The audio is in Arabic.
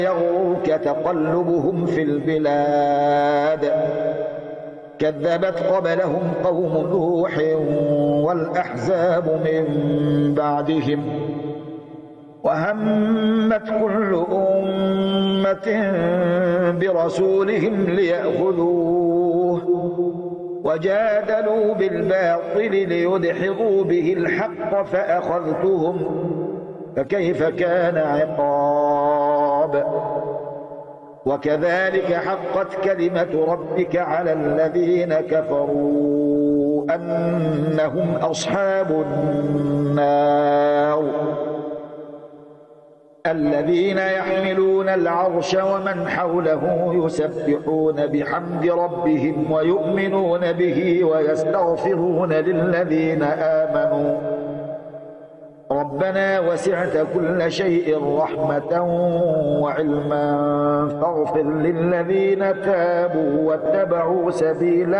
يغرك تقلبهم في البلاد كذبت قبلهم قوم نوح والأحزاب من بعدهم وهمت كل أمة برسولهم ليأخذوه وجادلوا بالباطل ليدحضوا به الحق فأخذتهم فكيف كان عقاب وكذلك حقت كلمة ربك على الذين كفروا أنهم أصحاب النار الذين يحملون العرش ومن حوله يسبحون بحمد ربهم ويؤمنون به ويستغفرون للذين آمنوا ربنا وسعت كل شيء رحمة وعلما فاغفر للذين تابوا واتبعوا سبيلا